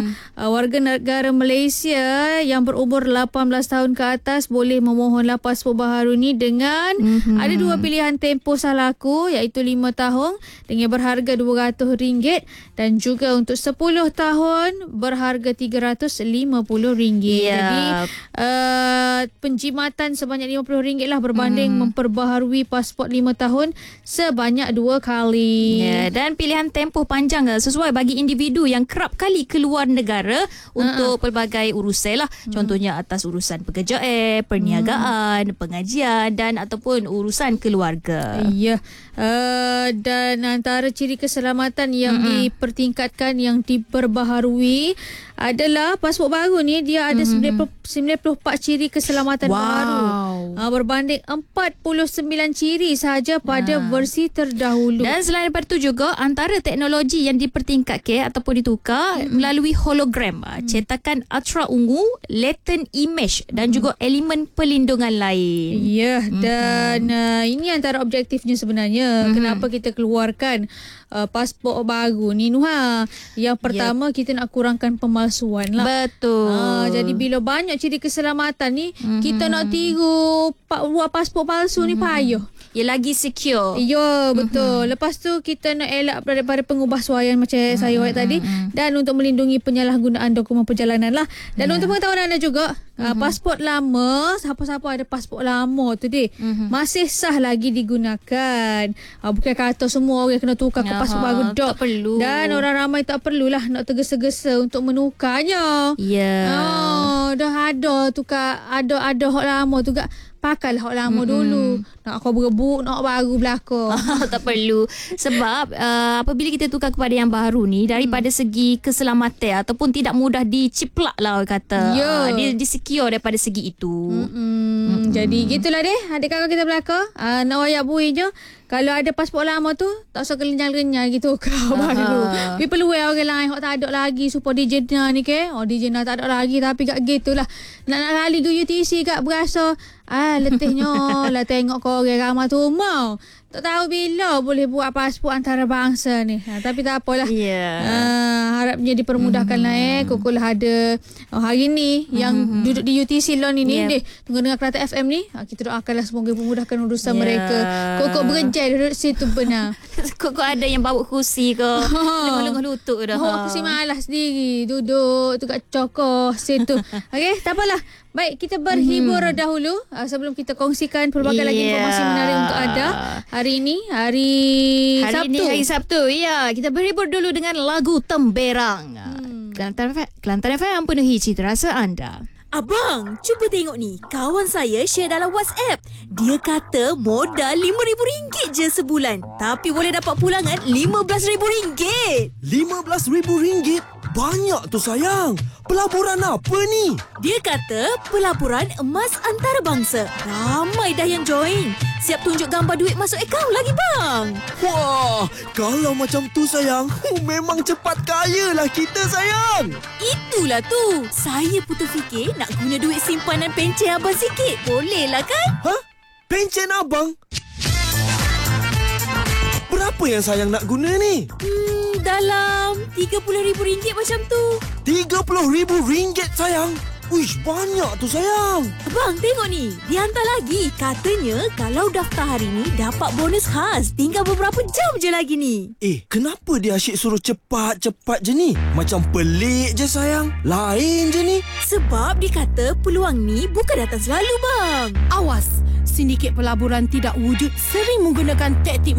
Warga negara Malaysia yang berumur 18 tahun ke atas boleh memohonlah pasport baharu ni dengan ada dua pilihan tempoh salaku, iaitu 5 tahun dengan berharga RM200 dan juga untuk 10 tahun berharga RM350. Jadi penjimatan sebanyak RM50 lah berbanding memperbaharui pasport 5 tahun sebanyak 2 kali. Dan pilihan tempoh panjang sesuai bagi individu yang kerap kali keluar negara untuk pelbagai urusan lah. Contohnya atas urusan pekerjaan, perniagaan, pengajian dan ataupun urusan keluarga. Ya. Dan antara ciri keselamatan yang dipertingkatkan, yang diperbaharui adalah pasport baru ni dia ada 94 ciri keselamatan baru. Berbanding 49 ciri sahaja pada versi terdahulu. Dan selain daripada itu juga antara teknologi yang dipertingkatkan ataupun ditukar melalui hologram, cetakan ultra ungu, latent image dan juga elemen perlindungan lain. Ya, dan ini antara objektifnya sebenarnya. Kenapa kita keluarkan pasport baru ni, Nuha? Yang pertama, kita nak kurangkan pemalsuan lah. Betul. Jadi bila banyak ciri keselamatan ni, kita nak tiru buat pasport palsu ni payah. Ya, lagi secure. Ya, betul. Lepas tu kita nak elak daripada pengubahsuaian macam saya buat tadi, dan untuk melindungi penyalahgunaan dokumen perjalanan lah. Dan untuk pengetahuan anda juga, pasport lama, siapa-siapa ada pasport lama tu masih sah lagi digunakan. Bukan kata semua orang kena tukar ke pasport baru, tak perlu. Dan orang ramai tak perlulah nak tergesa-gesa untuk menukarnya. Dah ada tukar, ada hak lama tu gak. Pakailah hak lama dulu. Nak kau berebut, nak baru belakang. Tak perlu. Sebab apabila kita tukar kepada yang baru ni, daripada segi keselamatan ataupun tidak mudah diciplak lah orang kata. Dia secure daripada segi itu. Jadi gitulah deh adik kakak kita belakang. Nak wayak bui je. Kalau ada pasport lama tu, tak usah kerenyal-kerenyal gitu kau baru. Tapi perlu orang lain yang tak ada lagi supaya DJ Nah ni ke. DJ Nah tak ada lagi tapi kat gitulah. Nak kali ke UTC kat berasa letihnya lah tengok kau orang ramai tu mau. Tak tahu bila boleh buat pasport antarabangsa ni. Tapi tak apalah. Harapnya dipermudahkan lah Kokolah ada hari ni yang duduk di UTC Law ni tunggu dengar Kelate FM ni. Kita doakanlah semoga memudahkan urusan mereka. Koko berjaya duduk situ benar. Koko ada yang bawa kursi ke. Lengah-lengah lutut dah. Kursi malas sendiri. Duduk tu kat cokor situ. Okey, tak apalah. Baik, kita berhibur dahulu sebelum kita kongsikan pelbagai lagi informasi menarik untuk anda. Hari ini hari Sabtu. Ya, kita berhibur dulu dengan lagu Temberang. Kelantan FM penuhi cita rasa anda. Abang, cuba tengok ni. Kawan saya share dalam WhatsApp. Dia kata modal RM5,000 je sebulan. Tapi boleh dapat pulangan RM15,000. RM15,000? Banyak tu sayang. Pelaburan apa ni? Dia kata pelaburan emas antarabangsa. Ramai dah yang join. Siap tunjuk gambar duit masuk akaun lagi bang. Wah, kalau macam tu sayang, memang cepat kaya lah kita sayang. Itulah tu. Saya pun terfikir nak guna duit simpanan pencen abang sikit. Boleh lah kan? Pencen abang? Berapa yang sayang nak guna ni? Dalam RM30,000 macam tu. RM30,000 sayang? Uish, banyak tu sayang. Abang, tengok ni. Dia hantar lagi. Katanya kalau daftar hari ni dapat bonus khas. Tinggal beberapa jam je lagi ni. Kenapa dia asyik suruh cepat-cepat je ni? Macam pelik je sayang. Lain je ni. Sebab dia kata peluang ni bukan datang selalu bang. Awas, sindiket pelaburan tidak wujud sering menggunakan taktik